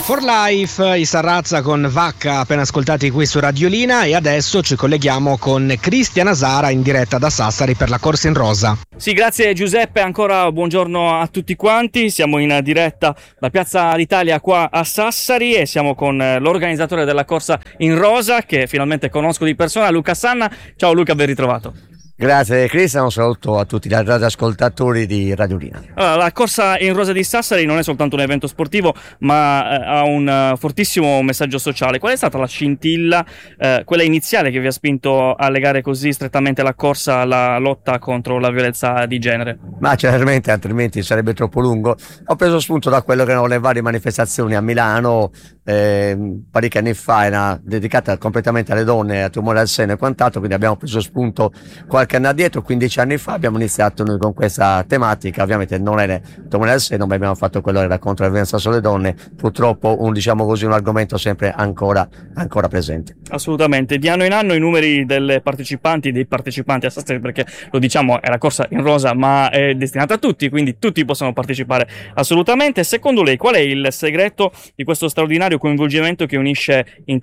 For Life, i Sarrazza con Vacca, appena ascoltati qui su Radiolina, e adesso ci colleghiamo con Cristian Asara in diretta da Sassari per la corsa in rosa. Sì, grazie Giuseppe, ancora buongiorno a tutti quanti, siamo in diretta da Piazza d'Italia qua a Sassari e siamo con l'organizzatore della corsa in rosa che finalmente conosco di persona, Luca Sanna. Ciao Luca, ben ritrovato. Grazie Cristian, un saluto a tutti gli radioascoltatori di Radiolina. Allora, la corsa in rosa di Sassari non è soltanto un evento sportivo, ma ha un fortissimo messaggio sociale. Qual è stata la scintilla, quella iniziale, che vi ha spinto a legare così strettamente la corsa alla lotta contro la violenza di genere? Ma certamente, altrimenti sarebbe troppo lungo. Ho preso spunto da quello che erano le varie manifestazioni a Milano parecchi anni fa, era dedicata completamente alle donne, a tumore al seno e quant'altro, quindi abbiamo preso spunto qualche anno addietro, 15 anni fa abbiamo iniziato noi con questa tematica. Ovviamente non era tumore al seno, ma abbiamo fatto quello che era contro la violenza sulle donne, purtroppo un argomento sempre ancora presente. Assolutamente, di anno in anno i numeri dei partecipanti a Sassari, perché lo diciamo è la corsa in rosa ma è destinata a tutti, quindi tutti possono partecipare assolutamente. Secondo lei qual è il segreto di questo straordinario coinvolgimento che unisce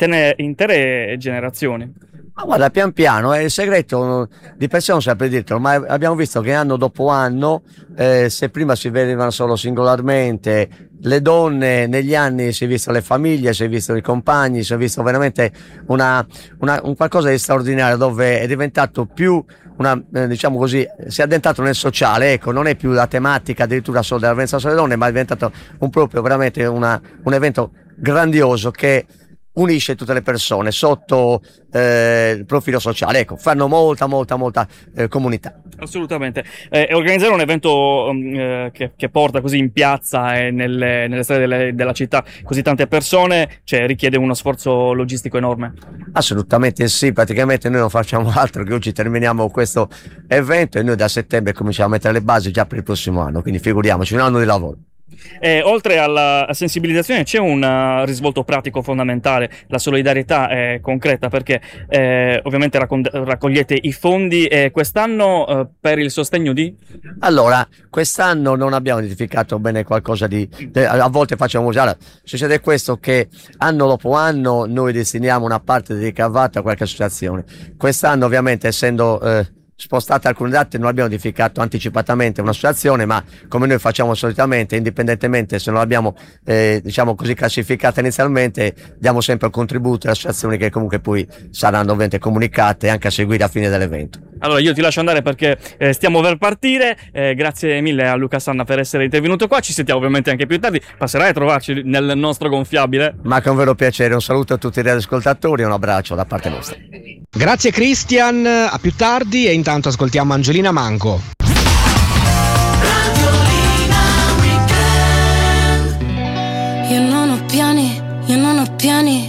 intere generazioni? Ma guarda, pian piano, il segreto di per sé non saprei dirtelo, ma abbiamo visto che anno dopo anno, se prima si vedevano solo singolarmente le donne, negli anni si è visto le famiglie, si è visto i compagni, si è visto veramente un qualcosa di straordinario, dove è diventato più diciamo così, si è addentrato nel sociale, ecco, non è più la tematica addirittura solo della violenza sulle donne, ma è diventato veramente un evento grandioso che unisce tutte le persone sotto il profilo sociale, ecco, fanno molta comunità. Assolutamente. Organizzare un evento che porta così in piazza e nelle strade della città così tante persone, richiede uno sforzo logistico enorme. Assolutamente sì, praticamente noi non facciamo altro che oggi terminiamo questo evento e noi da settembre cominciamo a mettere le basi già per il prossimo anno, quindi figuriamoci, un anno di lavoro. Oltre alla sensibilizzazione c'è un risvolto pratico fondamentale, la solidarietà è concreta, perché ovviamente raccogliete i fondi quest'anno per il sostegno di? Allora, quest'anno non abbiamo identificato bene qualcosa a volte facciamo usare, succede questo, che anno dopo anno noi destiniamo una parte del ricavato a qualche associazione. Quest'anno ovviamente, essendo spostate alcune date, non abbiamo identificato anticipatamente un'associazione, ma come noi facciamo solitamente, indipendentemente se non l'abbiamo diciamo così classificata inizialmente, diamo sempre un contributo alle associazioni che comunque poi saranno ovviamente comunicate anche a seguire a fine dell'evento. Allora io ti lascio andare perché stiamo per partire, grazie mille a Luca Sanna per essere intervenuto qua, ci sentiamo ovviamente anche più tardi, passerai a trovarci nel nostro gonfiabile. Ma con vero piacere, un saluto a tutti gli ascoltatori e un abbraccio da parte nostra. Grazie Cristian, a più tardi, e intanto ascoltiamo Angelina Mango. Io non ho piani,